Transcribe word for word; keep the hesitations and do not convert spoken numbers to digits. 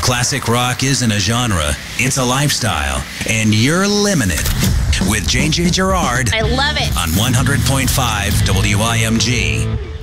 Classic rock isn't a genre, it's a lifestyle, and you're living it. With J J Gerard I love it. on one hundred point five W I M G.